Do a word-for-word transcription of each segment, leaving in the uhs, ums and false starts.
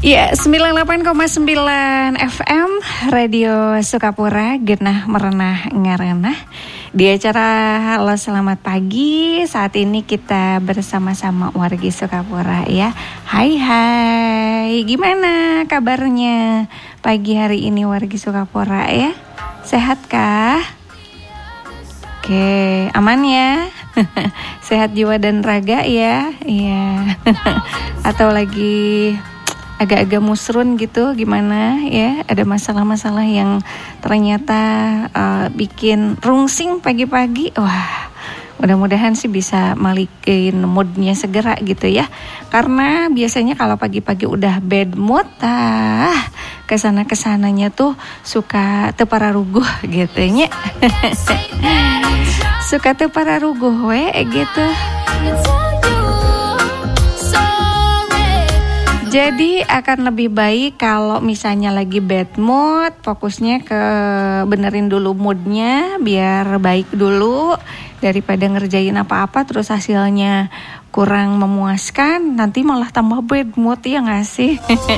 Ya, sembilan puluh delapan koma sembilan F M Radio Sukapura, genah merenah ngarenah. Di acara Halo Selamat Pagi, saat ini kita bersama-sama wargi Sukapura ya. Hai hai, gimana kabarnya pagi hari ini wargi Sukapura ya? Sehat kah? Oke, aman ya? Sehat jiwa dan raga ya? Iya. Atau lagi agak-agak musrun gitu, gimana ya? Ada masalah-masalah yang ternyata uh, bikin rungsing pagi-pagi. Wah, mudah-mudahan sih bisa malikin moodnya segera gitu ya. Karena biasanya kalau pagi-pagi udah bad mood, ah, kesana-kesananya tuh suka tepararuguh gitu nya. Suka tepararuguh we gitu. Jadi akan lebih baik kalau misalnya lagi bad mood, fokusnya ke benerin dulu moodnya biar baik dulu, daripada ngerjain apa-apa terus hasilnya kurang memuaskan, nanti malah tambah bad mood ya nggak sih?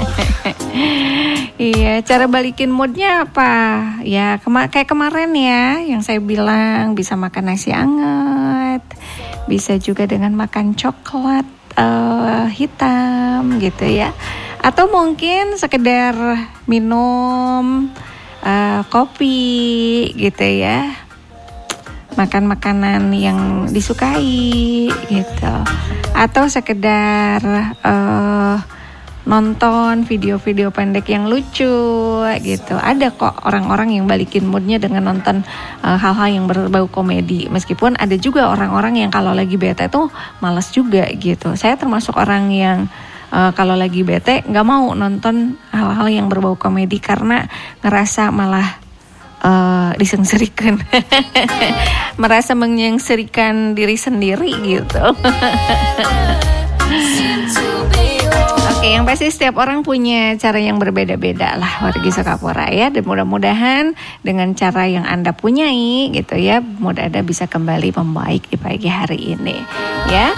Iya, cara balikin moodnya apa? Ya kema- kayak kemarin ya, yang saya bilang bisa makan nasi anget, bisa juga dengan makan coklat Uh, hitam gitu ya, atau mungkin sekedar minum uh, kopi gitu ya, makan makanan yang disukai gitu, atau sekedar uh, nonton video-video pendek yang lucu gitu. Ada kok orang-orang yang balikin moodnya dengan nonton uh, hal-hal yang berbau komedi. Meskipun ada juga orang-orang yang kalau lagi bete tuh malas juga gitu. Saya termasuk orang yang uh, kalau lagi bete gak mau nonton hal-hal yang berbau komedi karena ngerasa malah uh, disengserikan. Merasa menyengserikan diri sendiri gitu. Oke, yang pasti setiap orang punya cara yang berbeda-beda lah wargi Sukapura ya. Dan mudah-mudahan dengan cara yang Anda punyai gitu ya, mood Anda bisa kembali membaik di pagi hari ini ya.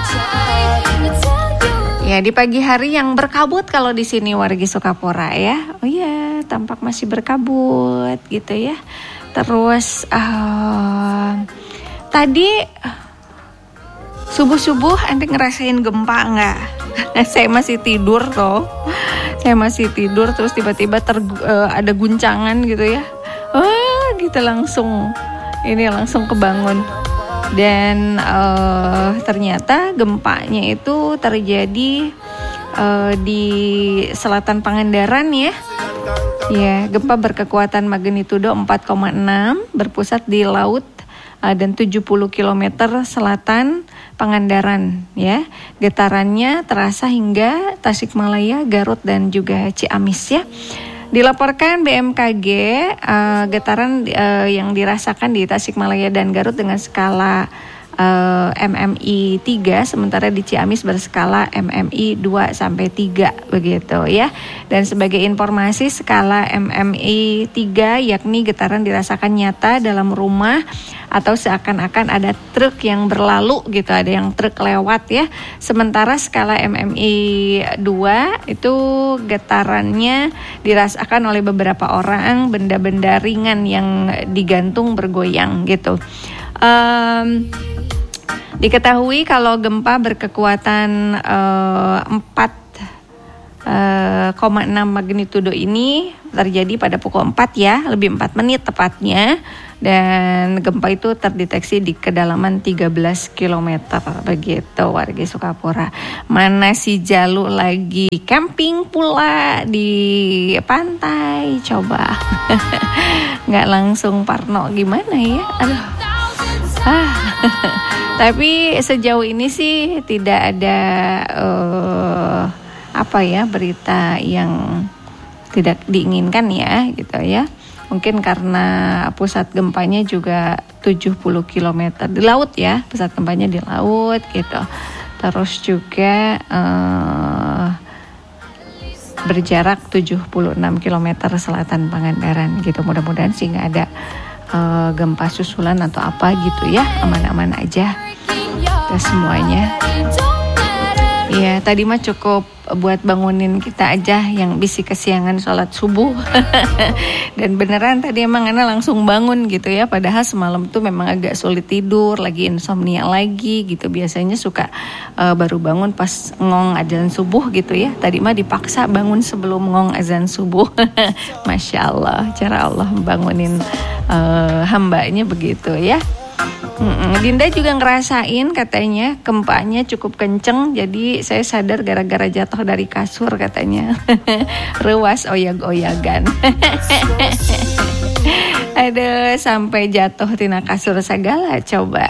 Ya, di pagi hari yang berkabut kalau di sini wargi Sukapura ya. Oh iya, tampak masih berkabut gitu ya. Terus uh, tadi subuh-subuh Anda ngerasain gempa enggak? Saya masih tidur toh. Saya masih tidur terus tiba-tiba ter, uh, ada guncangan gitu ya. Wah, gitu langsung ini langsung kebangun. Dan uh, ternyata gempanya itu terjadi uh, di selatan Pangandaran ya. Ya, gempa berkekuatan magnitudo empat koma enam berpusat di laut dan tujuh puluh kilometer selatan Pangandaran ya. Getarannya terasa hingga Tasikmalaya, Garut dan juga Ciamis ya. Dilaporkan B M K G uh, getaran uh, yang dirasakan di Tasikmalaya dan Garut dengan skala uh, M M I tiga, sementara di Ciamis berskala M M I dua sampai tiga begitu ya. Dan sebagai informasi, skala M M I tiga yakni getaran dirasakan nyata dalam rumah atau seakan-akan ada truk yang berlalu gitu, ada yang truk lewat ya. Sementara skala M M I dua itu getarannya dirasakan oleh beberapa orang, benda-benda ringan yang digantung bergoyang gitu. Um, diketahui kalau gempa berkekuatan uh, empat koma enam magnitudo ini terjadi pada pukul empat ya, lebih empat menit tepatnya. Dan gempa itu terdeteksi di kedalaman tiga belas kilometer begitu warga Sukapura. Mana si Jalu lagi camping pula di pantai, coba. Nggak langsung parno gimana ya? Aduh. Ah. Tapi sejauh ini sih tidak ada uh, apa ya berita yang tidak diinginkan ya gitu ya. Mungkin karena pusat gempanya juga tujuh puluh kilometer di laut ya, pusat gempanya di laut gitu. Terus juga uh, berjarak tujuh puluh enam kilometer selatan Pangandaran gitu. Mudah-mudahan sih nggak ada uh, gempa susulan atau apa gitu ya, aman-aman aja kita semuanya. Iya, tadi mah cukup buat bangunin kita aja yang bisi kesiangan sholat subuh. Dan beneran tadi emang Ana langsung bangun gitu ya. Padahal semalam tuh memang agak sulit tidur, lagi insomnia lagi gitu. Biasanya suka uh, baru bangun pas ngong azan subuh gitu ya. Tadi mah dipaksa bangun sebelum ngong azan subuh. Masya Allah, cara Allah bangunin uh, hambanya begitu ya. Mm-mm. Dinda juga ngerasain katanya gempanya cukup kenceng, jadi saya sadar gara-gara jatuh dari kasur katanya. Rewas oyag-oyagan. Aduh, sampai jatuh tina kasur segala coba.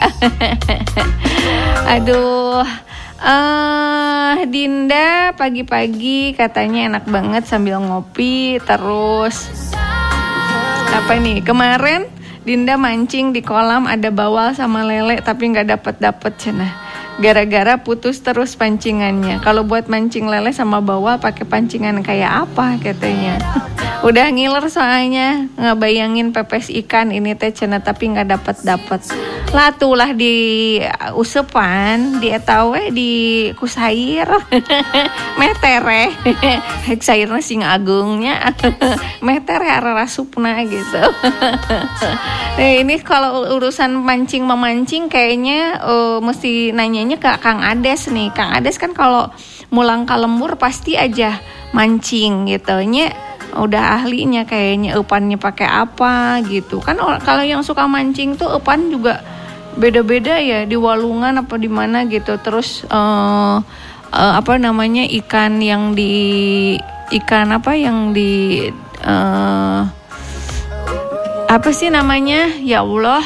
Aduh, uh, Dinda pagi-pagi katanya enak banget sambil ngopi terus. Apa nih kemarin? Dinda mancing di kolam ada bawal sama lele tapi nggak dapet dapet cenah. Gara-gara putus terus pancingannya. Kalau buat mancing lele sama bawal pakai pancingan kayak apa katanya. Udah ngiler soalnya ngebayangin pepes ikan ini teh cenah tapi nggak dapet dapet. Lah tuh lah di usepan di etawe di kusair metere hek sairna sing agungnya metere ararasupna gitu. Nah, ini kalau urusan mancing memancing kayaknya uh, mesti nanyanya ke Kang Ades nih. Kang Ades kan kalau mulang ka lembur pasti aja mancing gitu nya. Udah ahlinya kayaknya upannya pakai apa gitu. Kan kalau yang suka mancing tuh upan juga beda-beda ya di walungan apa di mana gitu. Terus uh, uh, apa namanya ikan yang di ikan apa yang di uh, apa sih namanya? Ya Allah.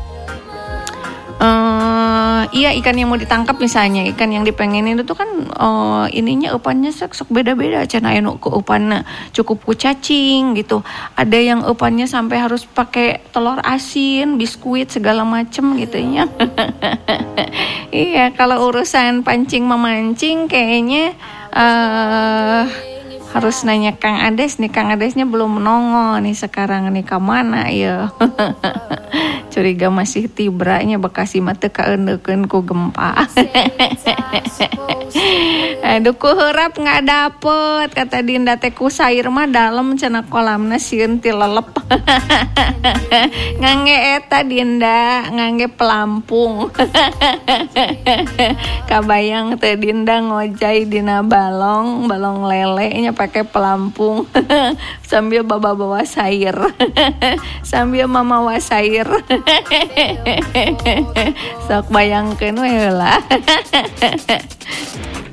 Uh, iya ikan yang mau ditangkap misalnya, ikan yang dipengenin itu kan uh, ininya upannya sok-sok beda-beda. Cenah anu ke upanna cukup ku cacing gitu. Ada yang upannya sampai harus pakai telur asin, biskuit segala macem gitu ya. Iya, kalau urusan pancing memancing kayaknya uh, harus nanya Kang Ades nih. Kang Adesnya belum nongol nih sekarang nih kemana ya. Curiga masih tibranya Bekasi mata kaeunekeun ku gempa. Aduh ku heurap nggak dapet kata Dinda teh ku sair mah dalem cenah kolamna sieun ti lelep. Ngangge eta Dinda ngangge pelampung. Kabayang teh Dinda ngojay dina balong balong lele nya pakai pelampung sambil bawa-bawa sair. Sambil mamawa sair. Sok bayangkeun we heula.